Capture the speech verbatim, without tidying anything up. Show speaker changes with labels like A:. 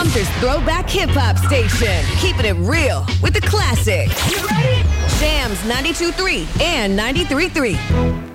A: Sumter's throwback hip-hop station. Keeping it real with the classics. You ready? Jams ninety-two point three and ninety-three point three.